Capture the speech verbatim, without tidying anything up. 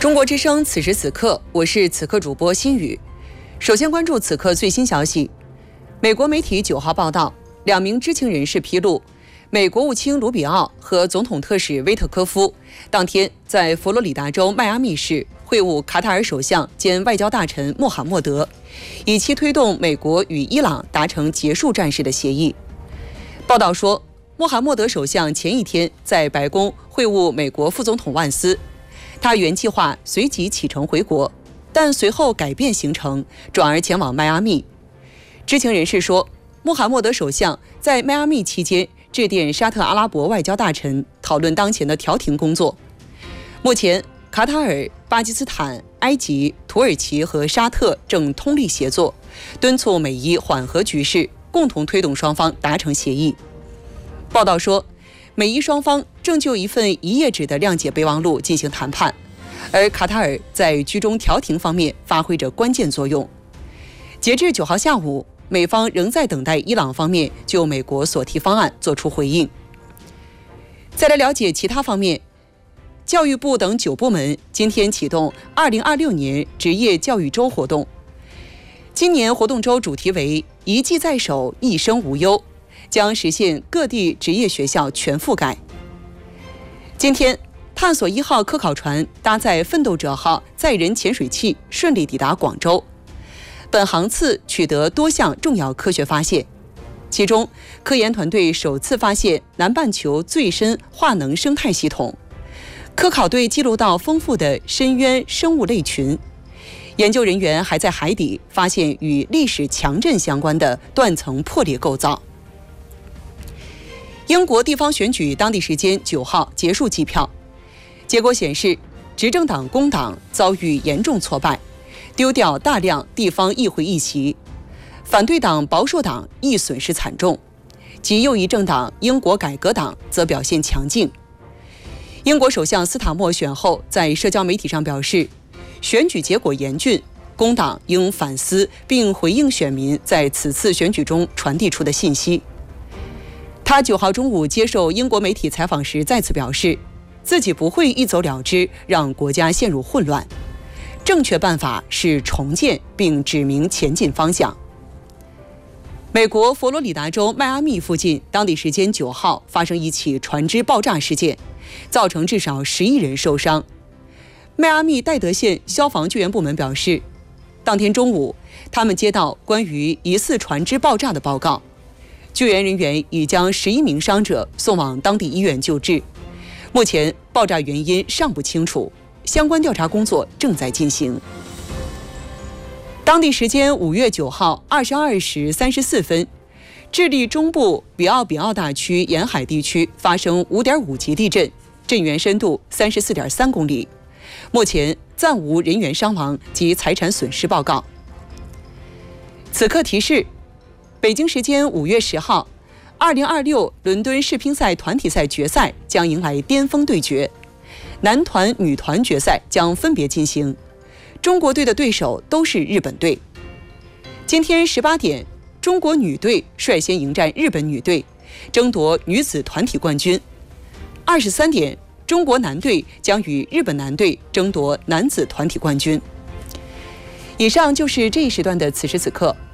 中国之声，此时此刻，我是此刻主播心雨。首先关注此刻最新消息。美国媒体九号报道，两名知情人士披露，美国务卿卢比奥和总统特使威特科夫当天在佛罗里达州迈阿密市会晤卡塔尔首相兼外交大臣穆罕默德，以期推动美国与伊朗达成结束战事的协议。报道说，穆罕默德首相前一天在白宫会晤美国副总统万斯，他原计划随即启程回国，但随后改变行程，转而前往迈阿密。知情人士说，穆罕默德首相在迈阿密期间致电沙特阿拉伯外交大臣，讨论当前的调停工作。目前，卡塔尔、巴基斯坦、埃及、土耳其和沙特正通力协作，敦促美伊缓和局势，共同推动双方达成协议。报道说，美伊双方正就一份一页纸的谅解备忘录进行谈判，而卡塔尔在居中调停方面发挥着关键作用。截至九号下午，美方仍在等待伊朗方面就美国所提方案作出回应。再来了解其他方面，教育部等九部门今天启动二零二六年职业教育周活动。今年活动周主题为“一技在手，一生无忧”，将实现各地职业学校全覆盖。今天，探索一号科考船搭载奋斗者号载人潜水器顺利抵达广州。本航次取得多项重要科学发现，其中科研团队首次发现南半球最深化能生态系统，科考队记录到丰富的深渊生物类群，研究人员还在海底发现与历史强震相关的断层破裂构造。英国地方选举当地时间九号结束计票，结果显示，执政党工党遭遇严重挫败，丢掉大量地方议会议席，反对党保守党亦损失惨重，极右翼政党英国改革党则表现强劲。英国首相斯塔默选后在社交媒体上表示，选举结果严峻，工党应反思并回应选民在此次选举中传递出的信息。他九号中午接受英国媒体采访时再次表示，自己不会一走了之，让国家陷入混乱。正确办法是重建并指明前进方向。美国佛罗里达州迈阿密附近，当地时间九号发生一起船只爆炸事件，造成至少十一人受伤。迈阿密戴德县消防救援部门表示，当天中午，他们接到关于疑似船只爆炸的报告，救援人员已将十一名伤者送往当地医院救治。目前，爆炸原因尚不清楚。相关调查工作正在进行。当地时间五月九号二十二时三十四分，智利中部比奥比奥大区沿海地区发生五点五级地震，震源深度三十四点三公里。目前暂无人员伤亡及财产损失报告。此刻提示：北京时间五月十号，二零二六伦敦世乒赛团体赛决赛将迎来巅峰对决。男团、女团决赛将分别进行，中国队的对手都是日本队。今天十八点，中国女队率先迎战日本女队，争夺女子团体冠军。二十三点，中国男队将与日本男队争夺男子团体冠军。以上就是这一时段的此时此刻，